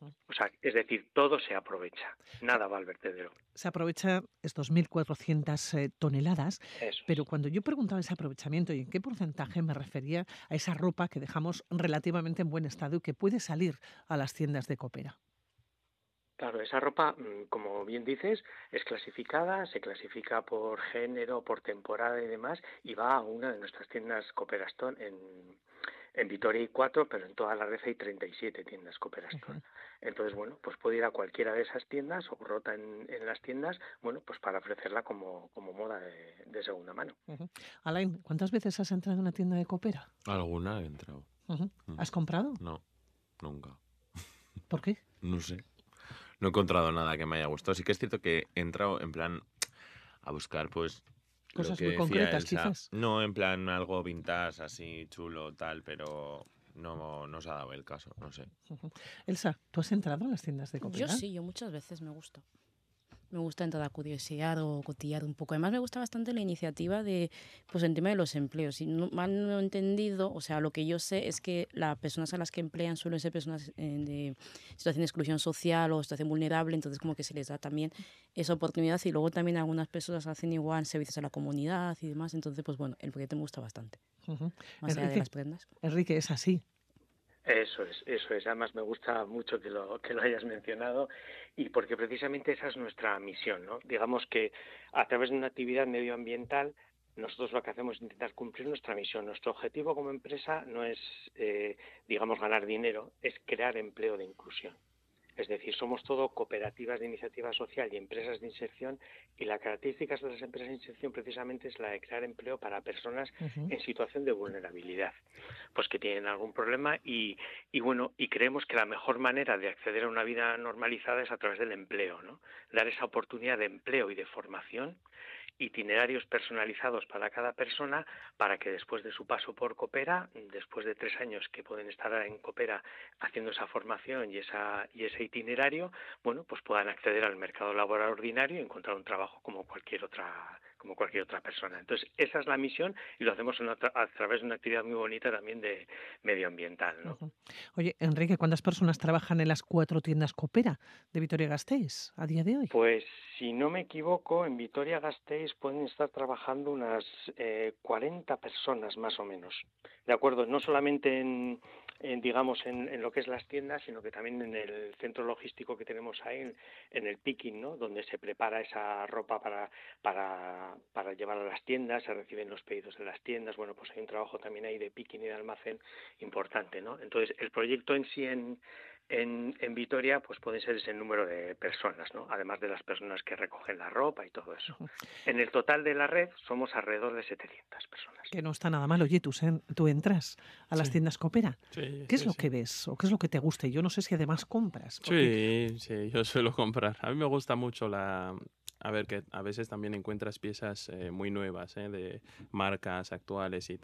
O sea, es decir, todo se aprovecha, nada va al vertedero. Se aprovecha estos 1.400 toneladas, Eso pero es. cuando yo preguntaba ese aprovechamiento y en qué porcentaje me refería a esa ropa que dejamos relativamente en buen estado y que puede salir a las tiendas de Coopera. Claro, esa ropa, como bien dices, es clasificada, se clasifica por género, por temporada y demás, y va a una de nuestras tiendas Cooperastone en Vitoria hay 4, pero en toda la red hay 37 tiendas Cooperastone. Ujú, Entonces, bueno, pues puede ir a cualquiera de esas tiendas o rota en las tiendas, bueno, pues para ofrecerla como moda de segunda mano. ujú. Alain, ¿cuántas veces has entrado en una tienda de Coopera? Alguna he entrado. Ujú. Mm. ¿Has comprado? No, nunca. ¿Por qué? No sé. No he encontrado nada que me haya gustado. Sí que es cierto que he entrado en plan a buscar, pues, lo Cosas que muy decía concretas, Elsa. quizás. No en plan algo vintage, así chulo, tal, pero no se ha dado el caso, no sé. Ujú. Elsa, ¿tú has entrado en las tiendas de Yo Coopera? sí, yo muchas veces me gusta. Me gusta entrar a curiosear o cotillar un poco. Además me gusta bastante la iniciativa de, pues el tema de los empleos. Y no, mal no he entendido, o sea, lo que yo sé es que las personas a las que emplean suelen ser personas de situación de exclusión social o situación vulnerable, entonces como que se les da también esa oportunidad y luego también algunas personas hacen igual servicios a la comunidad y demás. Entonces, pues bueno, el proyecto me gusta bastante, Ujú. más allá de Enrique, las prendas. Enrique, es así. Eso es, eso es. Además me gusta mucho que lo hayas mencionado y porque precisamente esa es nuestra misión, ¿no? Digamos que a través de una actividad medioambiental nosotros lo que hacemos es intentar cumplir nuestra misión. Nuestro objetivo como empresa no es, digamos, ganar dinero, es crear empleo de inclusión. Es decir, somos todo cooperativas de iniciativa social y empresas de inserción y la característica de las empresas de inserción precisamente es la de crear empleo para personas Ujú. en situación de vulnerabilidad, pues que tienen algún problema y bueno, y creemos que la mejor manera de acceder a una vida normalizada es a través del empleo, ¿no? Dar esa oportunidad de empleo y de formación, itinerarios personalizados para cada persona para que después de su paso por Coopera, después de 3 años que pueden estar en Coopera haciendo esa formación y ese itinerario, bueno, pues puedan acceder al mercado laboral ordinario y encontrar un trabajo como cualquier otra persona. Entonces, esa es la misión y lo hacemos a través de una actividad muy bonita también de medioambiental, ¿no? Ujú. Oye, Enrique, ¿cuántas personas trabajan en las 4 tiendas Coopera de Vitoria-Gasteiz a día de hoy? Pues si no me equivoco, en Vitoria-Gasteiz pueden estar trabajando unas 40 personas más o menos. De acuerdo, no solamente digamos, en lo que es las tiendas, sino que también en el centro logístico que tenemos ahí, en el picking, ¿no? Donde se prepara esa ropa para llevar a las tiendas, se reciben los pedidos en las tiendas. Bueno, pues hay un trabajo también ahí de picking y de almacén importante, ¿no? Entonces, el proyecto en sí en Vitoria pues puede ser ese número de personas, ¿no? Además de las personas que recogen la ropa y todo eso. Ujú. En el total de la red somos alrededor de 700 personas. Que no está nada mal. Oye, tú entras a las Sí, tiendas Coopera. sí, ¿Qué es sí, lo que sí. ves o qué es lo que te gusta? Y yo no sé si además compras, porque Sí, sí, yo suelo comprar. A mí me gusta mucho a ver, que a veces también encuentras piezas muy nuevas, de marcas actuales y